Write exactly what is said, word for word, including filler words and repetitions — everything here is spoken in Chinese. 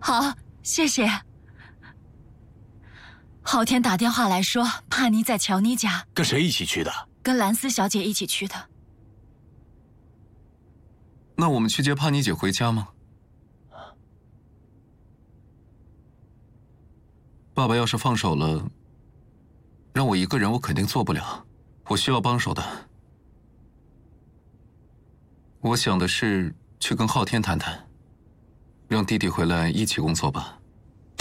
好，谢谢。昊天打电话来说，帕妮在乔妮家。 跟谁一起去的？ 跟兰斯小姐一起去的。 那我们去接帕妮姐回家吗？爸爸要是放手了，让我一个人，我肯定做不了，我需要帮手的。我想的是去跟昊天谈谈，让弟弟回来一起工作吧。